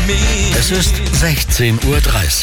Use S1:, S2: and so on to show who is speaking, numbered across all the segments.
S1: Es ist 16:30 Uhr.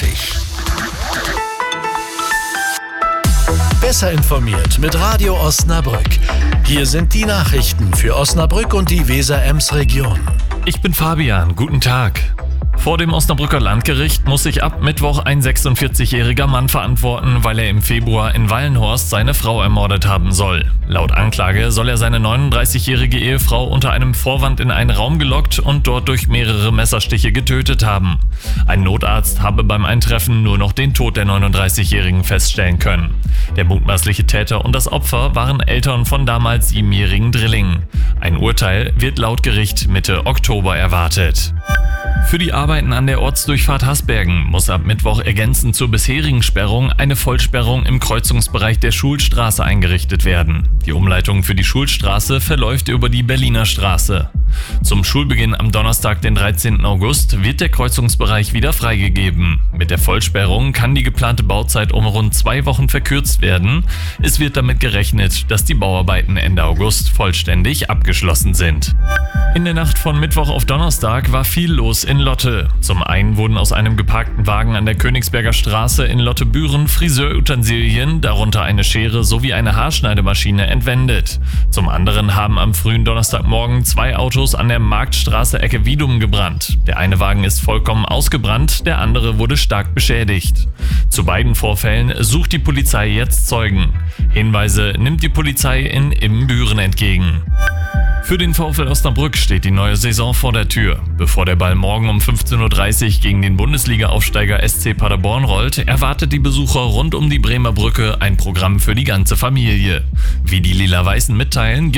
S1: Besser informiert mit Radio Osnabrück. Hier sind die Nachrichten für Osnabrück und die Weser-Ems-Region.
S2: Ich bin Fabian, guten Tag. Vor dem Osnabrücker Landgericht muss sich ab Mittwoch ein 46-jähriger Mann verantworten, weil er im Februar in Wallenhorst seine Frau ermordet haben soll. Laut Anklage soll er seine 39-jährige Ehefrau unter einem Vorwand in einen Raum gelockt und dort durch mehrere Messerstiche getötet haben. Ein Notarzt habe beim Eintreffen nur noch den Tod der 39-jährigen feststellen können. Der mutmaßliche Täter und das Opfer waren Eltern von damals 7-jährigen Drillingen. Ein Urteil wird laut Gericht Mitte Oktober erwartet. Für die Arbeiten an der Ortsdurchfahrt Hasbergen muss ab Mittwoch ergänzend zur bisherigen Sperrung eine Vollsperrung im Kreuzungsbereich der Schulstraße eingerichtet werden. Die Umleitung für die Schulstraße verläuft über die Berliner Straße. Zum Schulbeginn am Donnerstag, den 13. August, wird der Kreuzungsbereich wieder freigegeben. Mit der Vollsperrung kann die geplante Bauzeit um rund 2 Wochen verkürzt werden. Es wird damit gerechnet, dass die Bauarbeiten Ende August vollständig abgeschlossen sind. In der Nacht von Mittwoch auf Donnerstag war viel los in Lotte. Zum einen wurden aus einem geparkten Wagen an der Königsberger Straße in Lotte-Büren Friseurutensilien, darunter eine Schere sowie eine Haarschneidemaschine, entwendet. Zum anderen haben am frühen Donnerstagmorgen 2 Autos an der Marktstraße Ecke Wiedum gebrannt. Der eine Wagen ist vollkommen ausgebrannt, der andere wurde stark beschädigt. Zu beiden Vorfällen sucht die Polizei jetzt Zeugen. Hinweise nimmt die Polizei in Ibbenbüren entgegen. Für den VfL Osnabrück steht die neue Saison vor der Tür. Bevor der Ball morgen um 15:30 Uhr gegen den Bundesliga-Aufsteiger SC Paderborn rollt, erwartet die Besucher rund um die Bremer Brücke ein Programm für die ganze Familie. Wie die Lila-Weißen mitteilen,